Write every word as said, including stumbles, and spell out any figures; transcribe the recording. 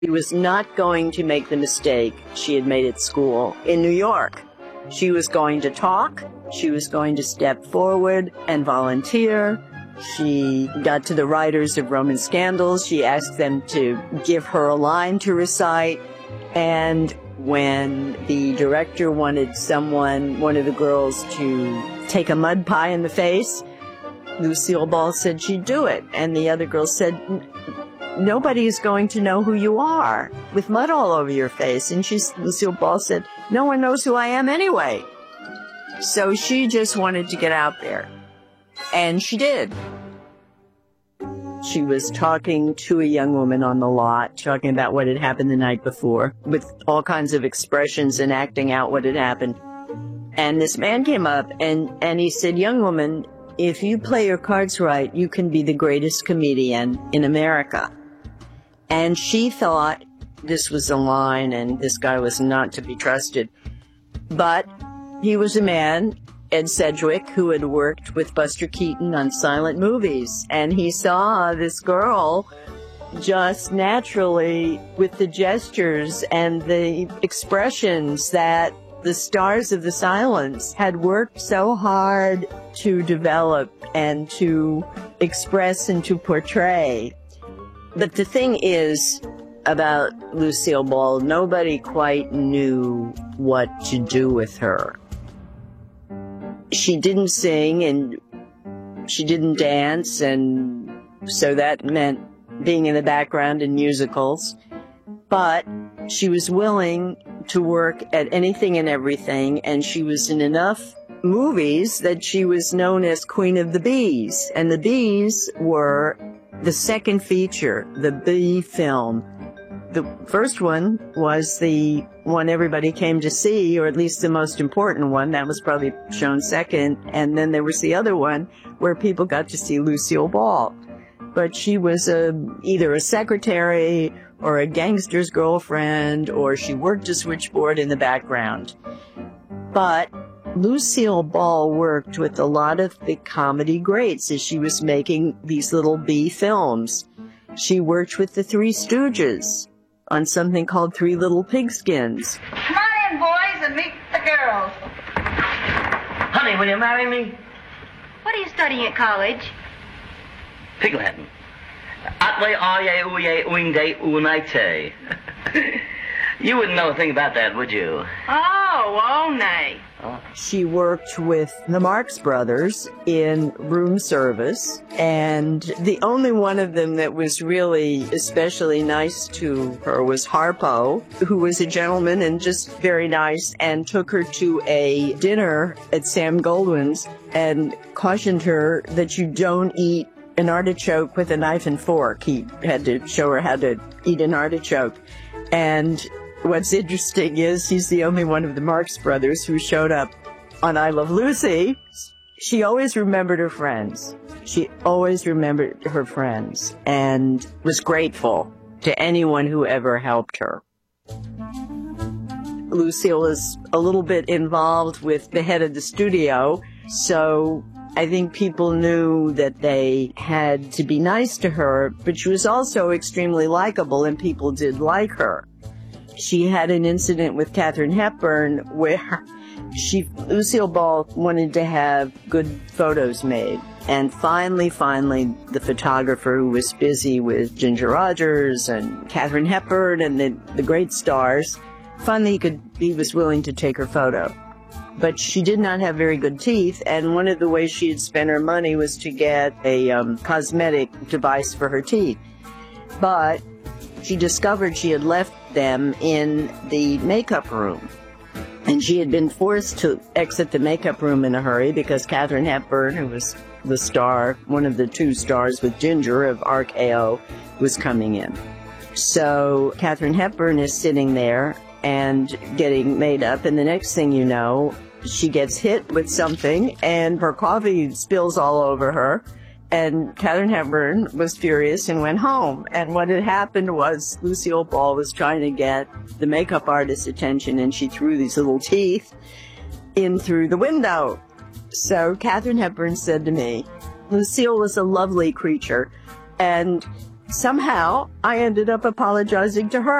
She was not going to make the mistake she had made at school in New York. She was going to talk. She was going to step forward and volunteer. She got to the writers of Roman Scandals. She asked them to give her a line to recite. And when the director wanted someone, one of the girls, to take a mud pie in the face, Lucille Ball said she'd do it. And the other girl said, nobody is going to know who you are with mud all over your face. And she's, Lucille Ball said, no one knows who I am anyway. So she just wanted to get out there. And she did. She was talking to a young woman on the lot, talking about what had happened the night before, with all kinds of expressions and acting out what had happened. And this man came up and, and he said, young woman, if you play your cards right, you can be the greatest comedian in America. And she thought this was a line and this guy was not to be trusted. But he was a man, Ed Sedgwick, who had worked with Buster Keaton on silent movies. And he saw this girl just naturally with the gestures and the expressions that the stars of the silence had worked so hard to develop and to express and to portray. But the thing is about Lucille Ball, nobody quite knew what to do with her. She didn't sing and she didn't dance, and so that meant being in the background in musicals. But she was willing to work at anything and everything, and she was in enough movies that she was known as Queen of the Bees. And the Bees were the second feature, the Bee film. The first one was the one everybody came to see, or at least the most important one. That was probably shown second. And then there was the other one where people got to see Lucille Ball. But she was a, either a secretary or a gangster's girlfriend, or she worked a switchboard in the background. But Lucille Ball worked with a lot of the comedy greats as she was making these little Bee films. She worked with the Three Stooges on something called Three Little Pigskins. Come on in, boys, and meet the girls. Honey, will you marry me? What are you studying at college? Pig Latin. Atwe aye uye uinde unite. You wouldn't know a thing about that, would you? Oh, oh, nay. Oh. She worked with the Marx Brothers in room service, and the only one of them that was really especially nice to her was Harpo, who was a gentleman and just very nice, and took her to a dinner at Sam Goldwyn's and cautioned her that you don't eat an artichoke with a knife and fork. He had to show her how to eat an artichoke. And what's interesting is she's the only one of the Marx Brothers who showed up on I Love Lucy. She always remembered her friends. She always remembered her friends and was grateful to anyone who ever helped her. Lucille was a little bit involved with the head of the studio, so I think people knew that they had to be nice to her, but she was also extremely likable and people did like her. She had an incident with Katharine Hepburn where she, Lucille Ball wanted to have good photos made. And finally, finally, the photographer who was busy with Ginger Rogers and Katharine Hepburn and the, the great stars, finally he, could, he was willing to take her photo. But she did not have very good teeth, and one of the ways she had spent her money was to get a um, cosmetic device for her teeth. But she discovered she had left them in the makeup room. And she had been forced to exit the makeup room in a hurry because Katharine Hepburn, who was the star, one of the two stars with Ginger of R K O, was coming in. So Katharine Hepburn is sitting there and getting made up, and the next thing you know, she gets hit with something, and her coffee spills all over her, and Katharine Hepburn was furious and went home. And what had happened was Lucille Ball was trying to get the makeup artist's attention, and she threw these little teeth in through the window. So Katharine Hepburn said to me, Lucille was a lovely creature, and somehow I ended up apologizing to her.